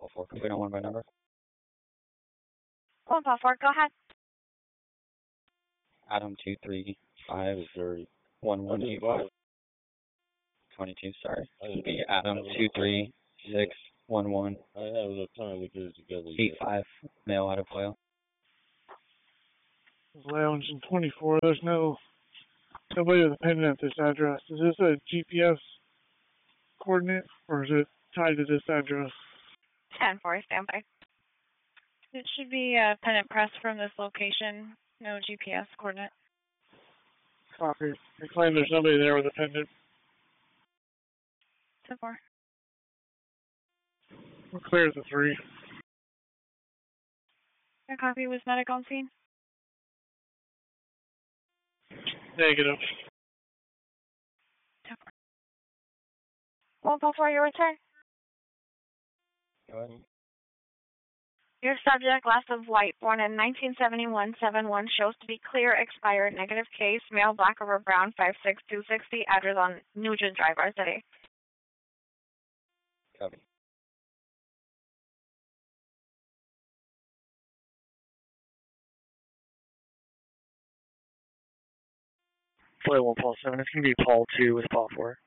Paul 4, complete on 1 by number. Paul 4, go ahead. Adam 2351185. 22, sorry. It would be Adam 23611. I have enough time to get it together. 85, male out of oil. Lounge in 24. There's nobody with a pendant at this address. Is this a GPS coordinate, or is it tied to this address? 10-4, stand by. It should be a pendant press from this location. No GPS coordinate. Copy. They claim there's nobody there with a pendant. 10-4. We're clear at the 3. A copy. Was medic on scene? Negative. 10-4. 1-4, your return. Go ahead. Your subject, glass of white, born in 1971-71, shows to be clear, expired, negative case, male, black over brown, 5'6", 260, address on Nugent Drive, our city. Copy. Play 1 Paul 7. It's going to be Paul 2 with Paul 4.